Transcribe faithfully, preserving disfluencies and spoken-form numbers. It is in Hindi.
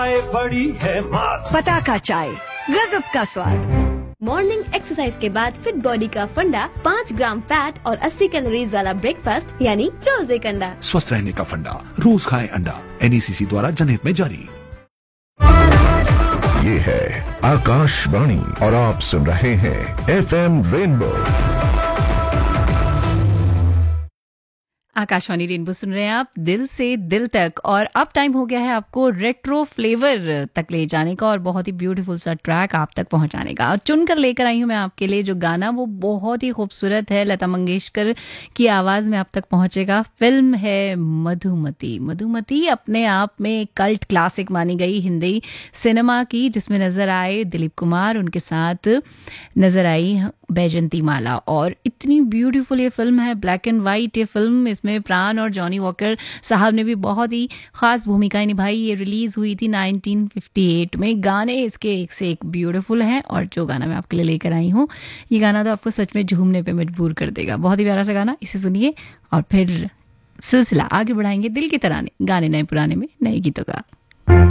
चाय बड़ी है मात। पताका चाय, गजब का स्वाद। मॉर्निंग एक्सरसाइज के बाद फिट बॉडी का फंडा, पाँच ग्राम फैट और अस्सी कैलोरीज वाला ब्रेकफास्ट यानी रोज एक अंडा। स्वस्थ रहने का फंडा, रोज खाएं अंडा। एन ई सी सी द्वारा जनहित में जारी। ये है आकाशवाणी और आप सुन रहे हैं F M rainbow. Akashvani rainbow सुन रहे हैं आप दिल से दिल तक। और अब टाइम हो गया है आपको रेट्रो फ्लेवर तक ले जाने का और बहुत ही ब्यूटीफुल सा ट्रैक आप तक पहुंचाने का। चुनकर लेकर आई हूं मैं आपके लिए जो गाना, वो बहुत ही खूबसूरत है, लता मंगेशकर की आवाज़ में आप तक पहुंचेगा। फिल्म है मधुमती। मधुमती अपने आप में कल्ट क्लासिक मानी गई हिंदी सिनेमा की, जिसमें नज़र आए दिलीप कुमार, उनके साथ नज़र आई बैजंती माला। और इतनी ब्यूटीफुल ये फिल्म है, ब्लैक एंड वाइट ये फिल्म। इसमें प्राण और जॉनी वॉकर साहब ने भी बहुत ही खास भूमिकाएं निभाई। ये रिलीज हुई थी नाइनटीन फिफ्टी एट में। गाने इसके एक से एक ब्यूटीफुल हैं और जो गाना मैं आपके लिए लेकर आई हूँ, ये गाना तो आपको सच में झूमने पे मजबूर कर देगा। बहुत ही प्यारा सा गाना, इसे सुनिए और फिर सिलसिला आगे बढ़ाएंगे दिल के तराने, गाने नए पुराने में नए गीतों का।